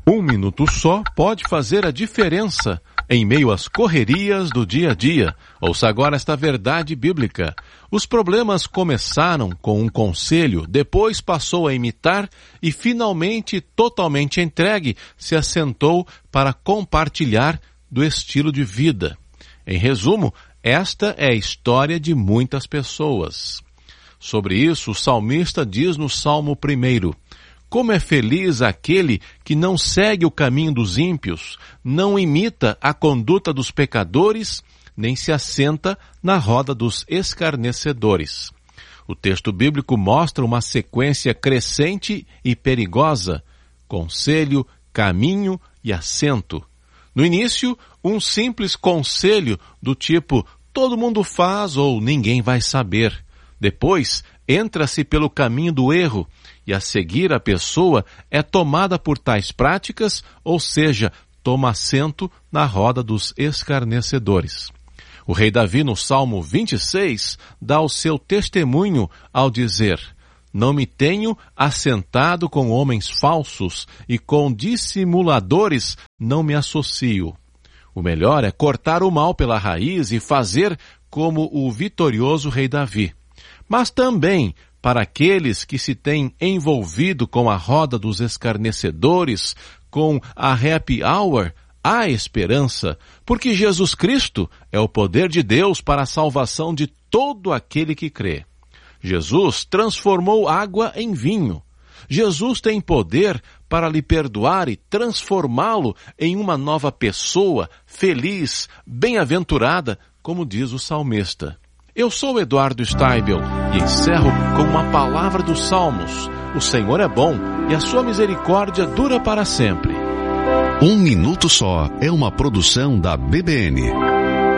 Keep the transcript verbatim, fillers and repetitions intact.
Um minuto só pode fazer a diferença em meio às correrias do dia a dia. Ouça agora esta verdade bíblica. Os problemas começaram com um conselho, depois passou a imitar e finalmente, totalmente entregue, se assentou para compartilhar do estilo de vida. Em resumo, esta é a história de muitas pessoas. Sobre isso, o salmista diz no Salmo primeiro: como é feliz aquele que não segue o caminho dos ímpios, não imita a conduta dos pecadores, nem se assenta na roda dos escarnecedores. O texto bíblico mostra uma sequência crescente e perigosa: conselho, caminho e assento. No início, um simples conselho do tipo todo mundo faz ou ninguém vai saber. Depois, entra-se pelo caminho do erro e a seguir a pessoa é tomada por tais práticas, ou seja, toma assento na roda dos escarnecedores. O rei Davi, no Salmo vinte e seis, dá o seu testemunho ao dizer: não me tenho assentado com homens falsos e com dissimuladores não me associo. O melhor é cortar o mal pela raiz e fazer como o vitorioso rei Davi. Mas também, para aqueles que se têm envolvido com a roda dos escarnecedores, com a happy hour, há esperança, porque Jesus Cristo é o poder de Deus para a salvação de todo aquele que crê. Jesus transformou água em vinho. Jesus tem poder para lhe perdoar e transformá-lo em uma nova pessoa, feliz, bem-aventurada, como diz o salmista. Eu sou Eduardo Steibel e encerro com uma palavra dos Salmos. O Senhor é bom e a sua misericórdia dura para sempre. Um Minuto Só é uma produção da B B N.